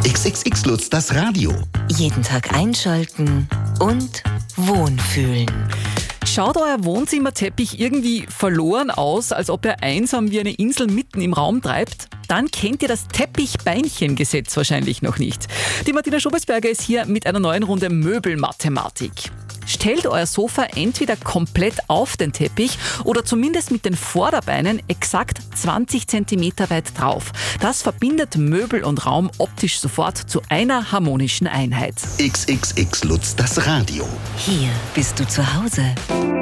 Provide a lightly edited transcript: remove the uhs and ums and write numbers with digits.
XXX Lutz, das Radio. Jeden Tag einschalten und wohnfühlen. Schaut euer Wohnzimmerteppich irgendwie verloren aus, als ob er einsam wie eine Insel mitten im Raum treibt? Dann kennt ihr das Teppichbeinchengesetz wahrscheinlich noch nicht. Die Martina Schobesberger ist hier mit einer neuen Runde Möbelmathematik. Stellt euer Sofa entweder komplett auf den Teppich oder zumindest mit den Vorderbeinen exakt 20 cm weit drauf. Das verbindet Möbel und Raum optisch sofort zu einer harmonischen Einheit. XXX Lutz, das Radio. Hier bist du zu Hause.